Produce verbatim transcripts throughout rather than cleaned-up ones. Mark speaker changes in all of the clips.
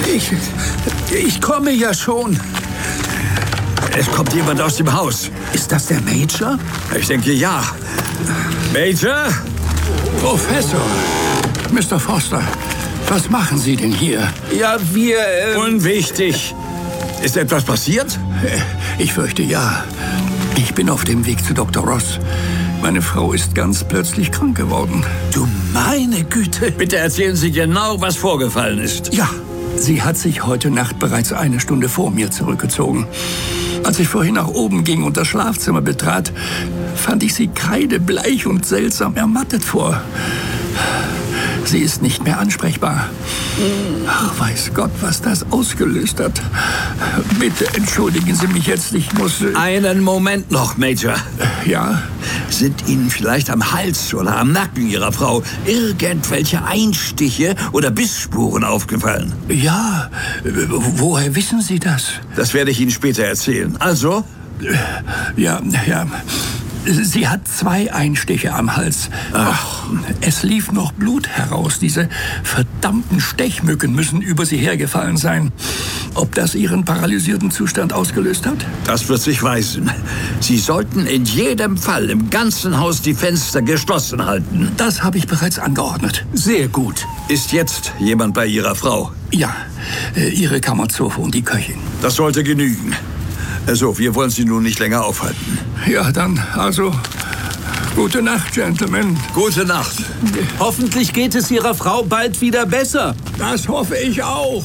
Speaker 1: Ich, ich komme ja schon.
Speaker 2: Es kommt jemand aus dem Haus.
Speaker 1: Ist das der Major?
Speaker 2: Ich denke, ja. Major?
Speaker 1: Professor, Mister Foster, was machen Sie denn hier?
Speaker 2: Ja, wir... Äh Unwichtig. Ist etwas passiert?
Speaker 1: Ich fürchte, ja. Ich bin auf dem Weg zu Doktor Ross. Meine Frau ist ganz plötzlich krank geworden.
Speaker 2: Du meine Güte. Bitte erzählen Sie genau, was vorgefallen ist.
Speaker 1: Ja, sie hat sich heute Nacht bereits eine Stunde vor mir zurückgezogen. Als ich vorhin nach oben ging und das Schlafzimmer betrat, fand ich sie kreidebleich und seltsam ermattet vor. Sie ist nicht mehr ansprechbar. Ach, weiß Gott, was das ausgelöst hat. Bitte entschuldigen Sie mich jetzt, ich muss...
Speaker 2: Einen Moment noch, Major.
Speaker 1: Ja?
Speaker 2: Sind Ihnen vielleicht am Hals oder am Nacken Ihrer Frau irgendwelche Einstiche oder Bissspuren aufgefallen?
Speaker 1: Ja, woher wissen Sie das?
Speaker 2: Das werde ich Ihnen später erzählen. Also?
Speaker 1: Ja, ja... Sie hat zwei Einstiche am Hals. Ach. Es lief noch Blut heraus. Diese verdammten Stechmücken müssen über sie hergefallen sein. Ob das ihren paralysierten Zustand ausgelöst hat?
Speaker 2: Das wird sich weisen. Sie sollten in jedem Fall im ganzen Haus die Fenster geschlossen halten.
Speaker 1: Das habe ich bereits angeordnet.
Speaker 2: Sehr gut. Ist jetzt jemand bei Ihrer Frau?
Speaker 1: Ja, ihre Kammerzofe und die Köchin.
Speaker 2: Das sollte genügen. So, wir wollen Sie nun nicht länger aufhalten.
Speaker 1: Ja, dann, also, gute Nacht, Gentlemen.
Speaker 2: Gute Nacht.
Speaker 3: Hoffentlich geht es Ihrer Frau bald wieder besser.
Speaker 1: Das hoffe ich auch.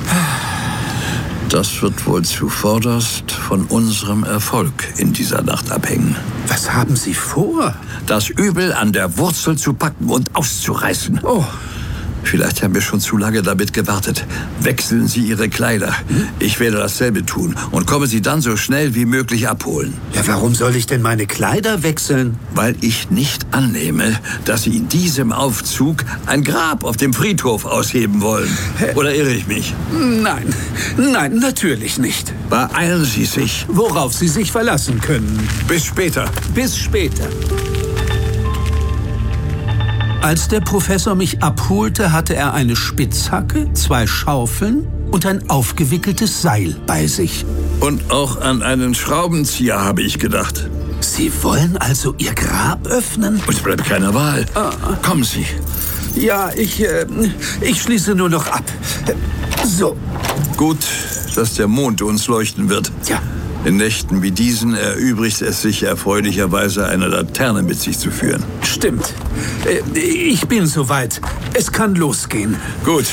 Speaker 2: Das wird wohl zuvorderst von unserem Erfolg in dieser Nacht abhängen.
Speaker 1: Was haben Sie vor?
Speaker 2: Das Übel an der Wurzel zu packen und auszureißen.
Speaker 1: Oh.
Speaker 2: Vielleicht haben wir schon zu lange damit gewartet. Wechseln Sie Ihre Kleider. Ich werde dasselbe tun und komme Sie dann so schnell wie möglich abholen.
Speaker 3: Ja, warum soll ich denn meine Kleider wechseln?
Speaker 2: Weil ich nicht annehme, dass Sie in diesem Aufzug ein Grab auf dem Friedhof ausheben wollen. Oder irre ich mich?
Speaker 1: Nein, nein, natürlich nicht.
Speaker 2: Beeilen Sie sich.
Speaker 3: Worauf Sie sich verlassen können.
Speaker 2: Bis später.
Speaker 3: Bis später. Als der Professor mich abholte, hatte er eine Spitzhacke, zwei Schaufeln und ein aufgewickeltes Seil bei sich.
Speaker 2: Und auch an einen Schraubenzieher habe ich gedacht.
Speaker 3: Sie wollen also Ihr Grab öffnen?
Speaker 2: Es bleibt keine Wahl.
Speaker 3: Ah.
Speaker 2: Kommen Sie.
Speaker 3: Ja, ich, äh, ich schließe nur noch ab. So.
Speaker 2: Gut, dass der Mond uns leuchten wird.
Speaker 3: Ja.
Speaker 2: In Nächten wie diesen erübrigt es sich erfreulicherweise, eine Laterne mit sich zu führen.
Speaker 3: Stimmt. Äh, ich bin soweit. Es kann losgehen.
Speaker 2: Gut.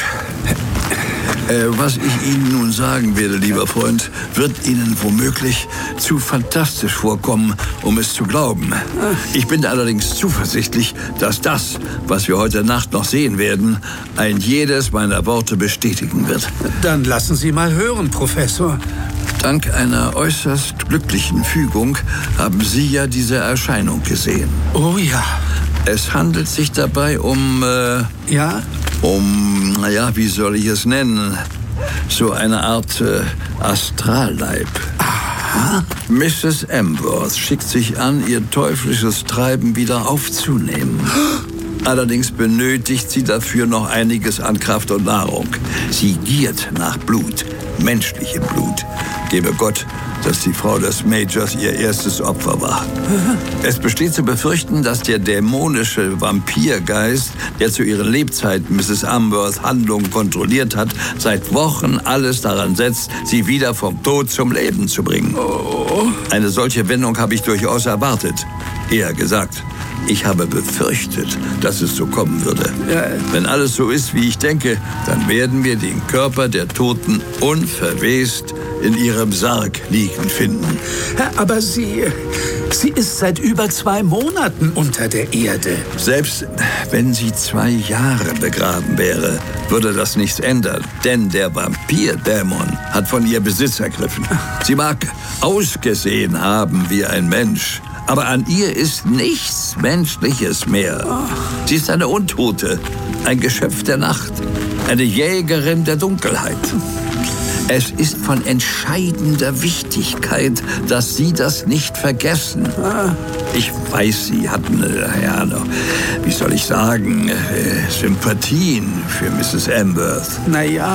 Speaker 2: Äh, was ich Ihnen nun sagen werde, lieber Freund, wird Ihnen womöglich zu fantastisch vorkommen, um es zu glauben. Ich bin allerdings zuversichtlich, dass das, was wir heute Nacht noch sehen werden, ein jedes meiner Worte bestätigen wird.
Speaker 3: Dann lassen Sie mal hören, Professor.
Speaker 2: Dank einer äußerst glücklichen Fügung haben Sie ja diese Erscheinung gesehen.
Speaker 3: Oh ja.
Speaker 2: Es handelt sich dabei um... Äh,
Speaker 3: ja?
Speaker 2: Um, naja, wie soll ich es nennen? So eine Art äh, Astralleib.
Speaker 3: Aha.
Speaker 2: Misses Amworth schickt sich an, ihr teuflisches Treiben wieder aufzunehmen. Allerdings benötigt sie dafür noch einiges an Kraft und Nahrung. Sie giert nach Blut, menschlichem Blut. Gebe Gott, dass die Frau des Majors ihr erstes Opfer war. Es besteht zu befürchten, dass der dämonische Vampirgeist, der zu ihren Lebzeiten Misses Amworths Handlungen kontrolliert hat, seit Wochen alles daran setzt, sie wieder vom Tod zum Leben zu bringen. Eine solche Wendung habe ich durchaus erwartet. Eher gesagt, ich habe befürchtet, dass es so kommen würde.
Speaker 3: Ja.
Speaker 2: Wenn alles so ist, wie ich denke, dann werden wir den Körper der Toten unverwest in ihrem Sarg liegen finden.
Speaker 3: Aber sie, sie ist seit über zwei Monaten unter der Erde.
Speaker 2: Selbst wenn sie zwei Jahre begraben wäre, würde das nichts ändern. Denn der Vampir-Dämon hat von ihr Besitz ergriffen. Sie mag ausgesehen haben wie ein Mensch, aber an ihr ist nichts Menschliches mehr. Sie ist eine Untote, ein Geschöpf der Nacht, eine Jägerin der Dunkelheit. Es ist von entscheidender Wichtigkeit, dass Sie das nicht vergessen. Ich weiß, Sie hatten, äh, ja, wie soll ich sagen, äh, Sympathien für Misses Amworth.
Speaker 3: Naja.